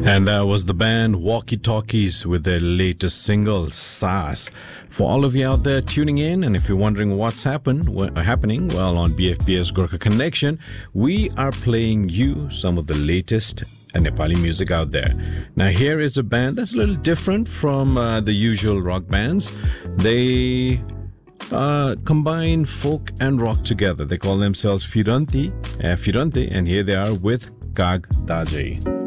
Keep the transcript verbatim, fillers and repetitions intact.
And that was the band Walkie Talkies with their latest single, Saas. For all of you out there tuning in, and if you're wondering what's happened, what, uh, happening, well, on B F P S Gorkha Connection, we are playing you some of the latest Nepali music out there. Now, here is a band that's a little different from uh, the usual rock bands. They uh, combine folk and rock together. They call themselves Firanti, uh, Firante, and here they are with Kag Daje.